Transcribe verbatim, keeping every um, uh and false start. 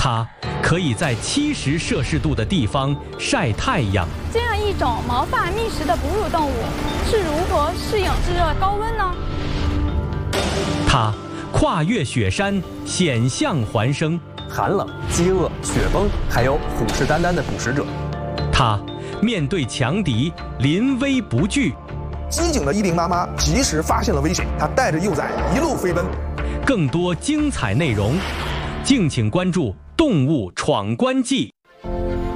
它可以在七十摄氏度的地方晒太阳。 这样一种毛发觅食的哺乳动物是如何适应炙热高温呢？ 它跨越雪山，险象环生。 寒冷、饥饿、雪崩，还有虎视眈眈的捕食者。 它面对强敌，临危不惧。 机警的伊琳妈妈及时发现了危险，她带着幼崽一路飞奔。 更多精彩内容，敬请关注《动物闯关记》。